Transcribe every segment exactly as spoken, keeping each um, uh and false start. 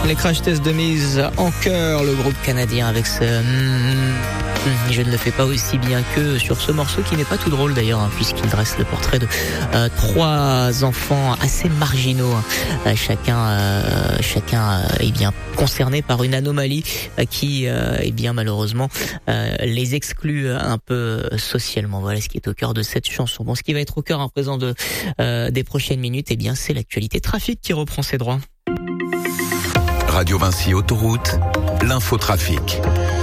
Les Crash Test de mise en chœur, le groupe canadien avec ce je ne le fais pas aussi bien que sur ce morceau qui n'est pas tout drôle d'ailleurs, hein, puisqu'il dresse le portrait de euh, trois enfants assez marginaux, hein. chacun, euh, chacun euh, est bien concerné par une anomalie euh, qui, euh, est bien malheureusement, euh, les exclut un peu socialement. Voilà ce qui est au cœur de cette chanson. Bon, ce qui va être au cœur en présent de euh, des prochaines minutes, eh bien, c'est l'actualité trafic qui reprend ses droits. Radio Vinci Autoroute, l'infotrafic.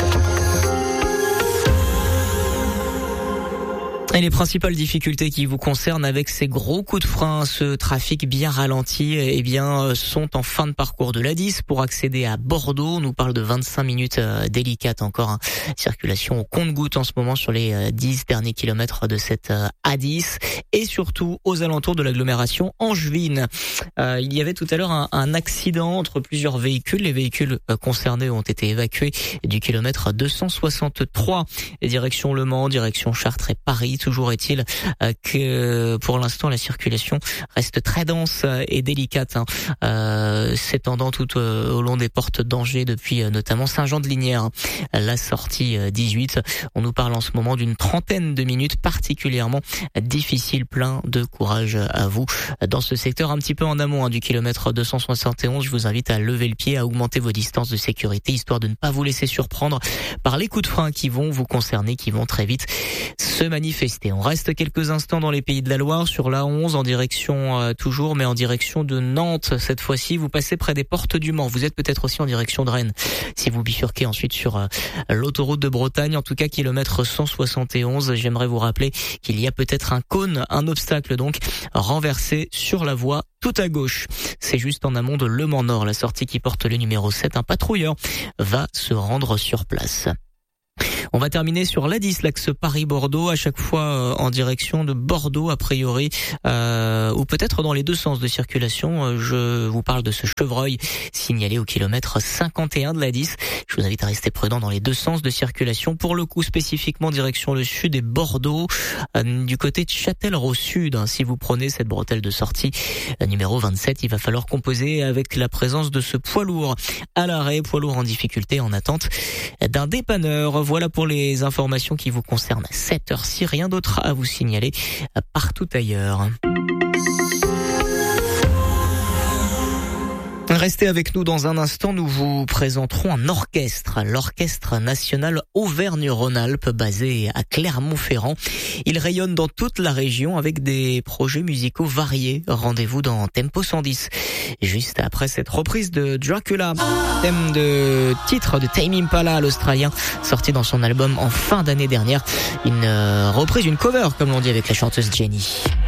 Et les principales difficultés qui vous concernent avec ces gros coups de frein, ce trafic bien ralenti, eh bien, sont en fin de parcours de l'A dix pour accéder à Bordeaux. On nous parle de vingt-cinq minutes euh, délicates encore, hein. Circulation au compte-gouttes en ce moment sur les euh, dix derniers kilomètres de cette euh, A dix et surtout aux alentours de l'agglomération angevine. Euh, il y avait tout à l'heure un, un accident entre plusieurs véhicules. Les véhicules euh, concernés ont été évacués du kilomètre deux cent soixante-trois, direction Le Mans, direction Chartres et Paris. Toujours est-il euh, que pour l'instant la circulation reste très dense et délicate, hein, euh, s'étendant tout euh, au long des portes d'Angers depuis euh, notamment Saint-Jean-de-Lignières. La sortie euh, dix-huit, on nous parle en ce moment d'une trentaine de minutes particulièrement difficiles. Plein de courage à vous dans ce secteur un petit peu en amont, hein, du kilomètre deux cent soixante et onze. Je vous invite à lever le pied, à augmenter vos distances de sécurité, histoire de ne pas vous laisser surprendre par les coups de frein qui vont vous concerner, qui vont très vite se manifester. On reste quelques instants dans les Pays de la Loire sur l'A onze en direction euh, toujours, mais en direction de Nantes cette fois-ci. Vous passez près des portes du Mans. Vous êtes peut-être aussi en direction de Rennes. Si vous bifurquez ensuite sur euh, l'autoroute de Bretagne, en tout cas kilomètre cent soixante et onze, j'aimerais vous rappeler qu'il y a peut-être un cône, un obstacle donc renversé sur la voie tout à gauche. C'est juste en amont de Le Mans Nord, la sortie qui porte le numéro sept. Un patrouilleur va se rendre sur place. On va terminer sur l'A dix, l'axe Paris-Bordeaux, à chaque fois euh, en direction de Bordeaux a priori, euh, ou peut-être dans les deux sens de circulation. Euh, je vous parle de ce chevreuil signalé au kilomètre cinquante et un de l'A dix. Je vous invite à rester prudent dans les deux sens de circulation. Pour le coup, spécifiquement direction le sud et Bordeaux, euh, du côté de Châtellerault Sud. Hein, si vous prenez cette bretelle de sortie euh, numéro vingt-sept, il va falloir composer avec la présence de ce poids lourd à l'arrêt, poids lourd en difficulté, en attente d'un dépanneur. Voilà pour les informations qui vous concernent à cette heure-ci. Rien d'autre à vous signaler partout ailleurs. Restez avec nous dans un instant, nous vous présenterons un orchestre, l'Orchestre National Auvergne-Rhône-Alpes, basé à Clermont-Ferrand. Il rayonne dans toute la région avec des projets musicaux variés. Rendez-vous dans Tempo cent dix. Juste après cette reprise de Dracula, thème de titre de Tame Impala, l'Australien, sorti dans son album en fin d'année dernière. Une euh, reprise, une cover, comme l'on dit avec la chanteuse Jenny.